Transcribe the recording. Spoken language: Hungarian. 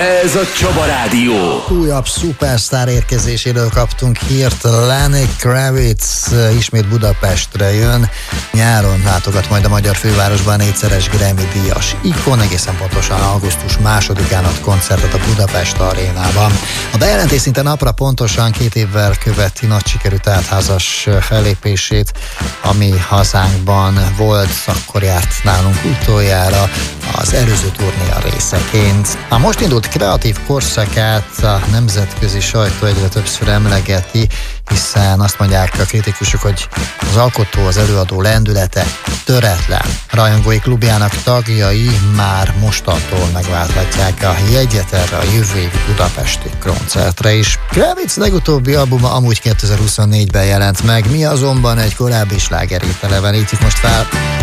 Ez a Csaba Rádió. Újabb szupersztár érkezéséről kaptunk hírt. Lenny Kravitz ismét Budapestre jön. Nyáron látogat majd a magyar fővárosban 4-szeres Grammy-díjas ikon, egészen pontosan augusztus 2-án ad koncertet a Budapest arénában. A bejelentés szinte napra pontosan 2 évvel követi nagy sikerű teltházas fellépését, ami hazánkban volt, akkor járt nálunk utoljára az előző turnéja részeként. A most indult kreatív korszakát a nemzetközi sajtó egyre többször emlegeti, hiszen azt mondják a kritikusok, hogy az alkotó, az előadó lendülete töretlen. Rajongói klubjának tagjai már mostantól megválthatják a jegyet erre a jövő évi budapesti koncertre is. Kravitz legutóbbi albuma amúgy 2024-ben jelent meg, mi azonban egy korábbi slágerét elevenítjük most fel.